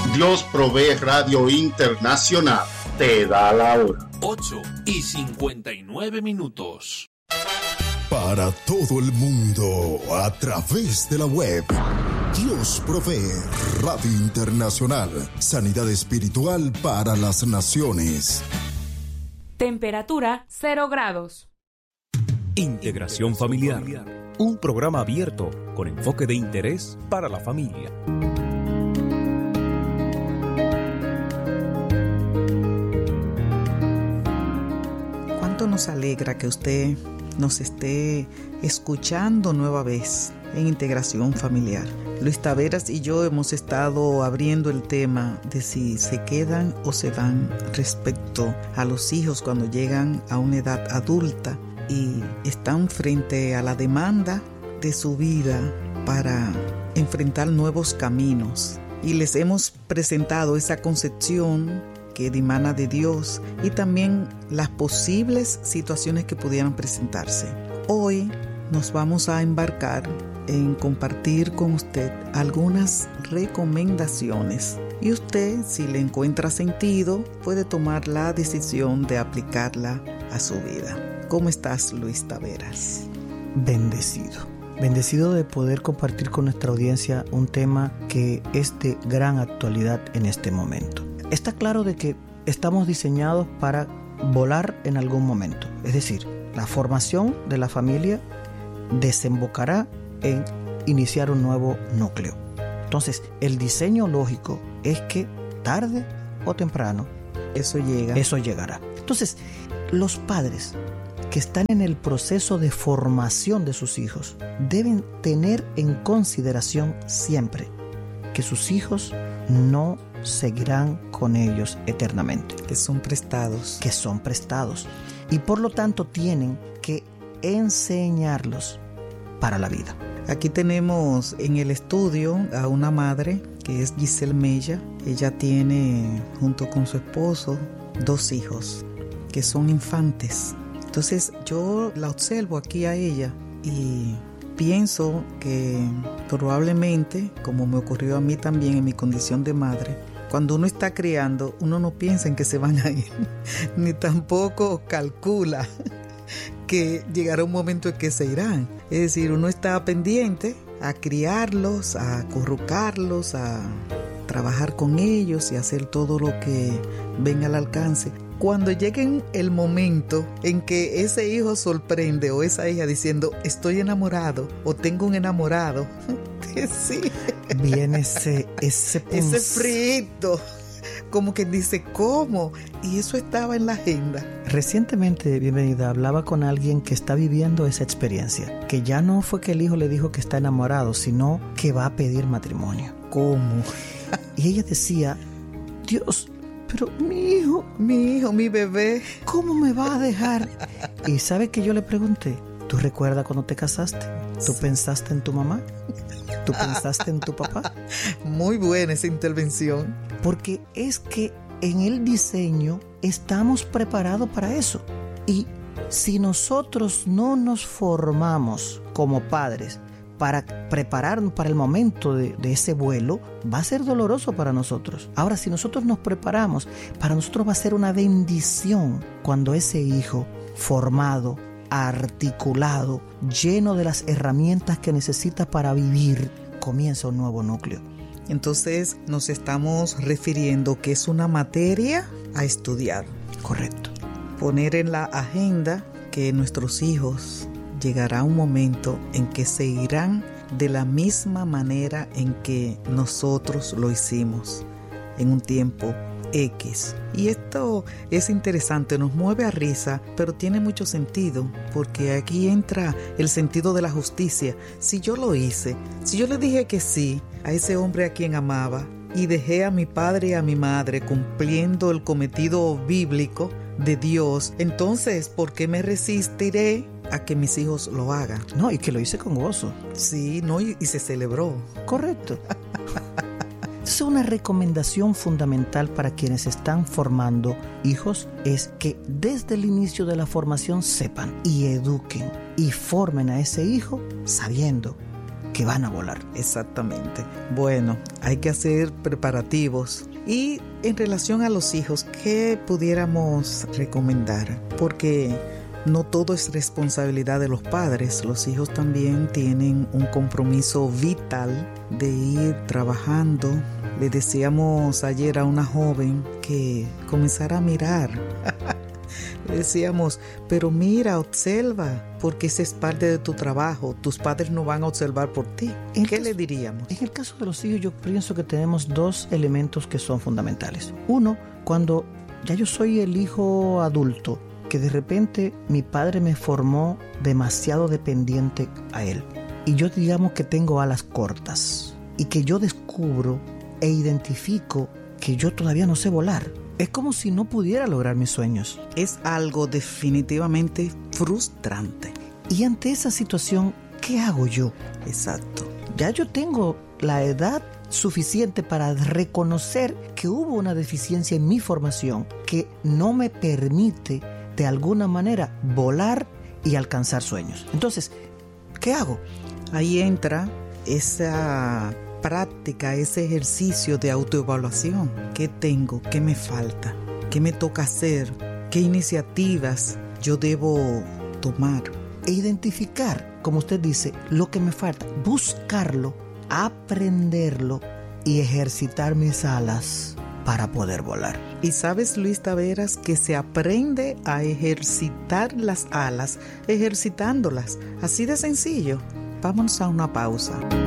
Dios Provee Radio Internacional te da la hora. 8:59. Para todo el mundo, a través de la web. Dios Provee Radio Internacional. Sanidad espiritual para las naciones. Temperatura 0 grados. Integración Familiar. Un programa abierto con enfoque de interés para la familia. Cuánto nos alegra que usted nos esté escuchando nueva vez en Integración Familiar. Luis Taveras y yo hemos estado abriendo el tema de si se quedan o se van respecto a los hijos cuando llegan a una edad adulta y están frente a la demanda de su vida para enfrentar nuevos caminos. Y les hemos presentado esa concepción que dimana de Dios y también las posibles situaciones que pudieran presentarse. Hoy nos vamos a embarcar en compartir con usted algunas recomendaciones y usted, si le encuentra sentido, puede tomar la decisión de aplicarla a su vida. ¿Cómo estás, Luis Taveras? Bendecido de poder compartir con nuestra audiencia un tema que es de gran actualidad en este momento. Está claro de que estamos diseñados para volar en algún momento. Es decir, la formación de la familia desembocará en iniciar un nuevo núcleo. Entonces, el diseño lógico es que tarde o temprano eso llegará. Entonces, los padres que están en el proceso de formación de sus hijos deben tener en consideración siempre que sus hijos no seguirán con ellos eternamente. Que son prestados. Y por lo tanto tienen que enseñarlos para la vida. Aquí tenemos en el estudio a una madre que es Giselle Mella. Ella tiene, junto con su esposo, 2 hijos que son infantes. Entonces yo la observo aquí a ella y pienso que probablemente, como me ocurrió a mí también en mi condición de madre, cuando uno está criando, uno no piensa en que se van a ir, ni tampoco calcula que llegará un momento en que se irán. Es decir, uno está pendiente a criarlos, a acurrucarlos, a trabajar con ellos y hacer todo lo que venga al alcance. Cuando llegue el momento en que ese hijo sorprende o esa hija diciendo estoy enamorado o tengo un enamorado, sí, viene ese frito, como que dice ¿cómo? Y eso estaba en la agenda. Recientemente, bienvenida, hablaba con alguien que está viviendo esa experiencia, que ya no fue que el hijo le dijo que está enamorado, sino que va a pedir matrimonio. ¿Cómo? Y ella decía, Dios, pero mi hijo, mi bebé, ¿cómo me va a dejar? Y ¿sabe que yo le pregunté? ¿Tú recuerdas cuando te casaste? ¿Tú pensaste en tu mamá? ¿Tú pensaste en tu papá? Muy buena esa intervención. Porque es que en el diseño estamos preparados para eso. Y si nosotros no nos formamos como padres para prepararnos para el momento de ese vuelo, va a ser doloroso para nosotros. Ahora, si nosotros nos preparamos, para nosotros va a ser una bendición cuando ese hijo formado, articulado, lleno de las herramientas que necesita para vivir, comienza un nuevo núcleo. Entonces nos estamos refiriendo que es una materia a estudiar. Correcto. Poner en la agenda que nuestros hijos llegará un momento en que se irán de la misma manera en que nosotros lo hicimos en un tiempo X. Y esto es interesante, nos mueve a risa, pero tiene mucho sentido, porque aquí entra el sentido de la justicia. Si yo lo hice, si yo le dije que sí a ese hombre a quien amaba y dejé a mi padre y a mi madre cumpliendo el cometido bíblico de Dios, entonces ¿por qué me resistiré a que mis hijos lo hagan? No, y que lo hice con gozo. Sí, no, y se celebró. Correcto. Es una recomendación fundamental para quienes están formando hijos, es que desde el inicio de la formación sepan y eduquen y formen a ese hijo sabiendo que van a volar. Exactamente. Bueno, hay que hacer preparativos. Y en relación a los hijos, ¿qué pudiéramos recomendar? Porque no todo es responsabilidad de los padres. Los hijos también tienen un compromiso vital de ir trabajando. Le decíamos ayer a una joven que comenzara a mirar. Le decíamos, pero mira, observa, porque ese es parte de tu trabajo. Tus padres no van a observar por ti. ¿Qué le diríamos? En el caso de los hijos, yo pienso que tenemos dos elementos que son fundamentales. Uno, cuando ya yo soy el hijo adulto, que de repente mi padre me formó demasiado dependiente a él. Y yo digamos que tengo alas cortas. Y que yo descubro e identifico que yo todavía no sé volar. Es como si no pudiera lograr mis sueños. Es algo definitivamente frustrante. Y ante esa situación, ¿qué hago yo? Exacto. Ya yo tengo la edad suficiente para reconocer que hubo una deficiencia en mi formación que no me permite de alguna manera volar y alcanzar sueños. Entonces, ¿qué hago? Ahí entra esa práctica, ese ejercicio de autoevaluación. ¿Qué tengo? ¿Qué me falta? ¿Qué me toca hacer? ¿Qué iniciativas yo debo tomar? E identificar, como usted dice, lo que me falta. Buscarlo, aprenderlo y ejercitar mis alas para poder volar. Y sabes, Luis Taveras, que se aprende a ejercitar las alas ejercitándolas. Así de sencillo. Vámonos a una pausa.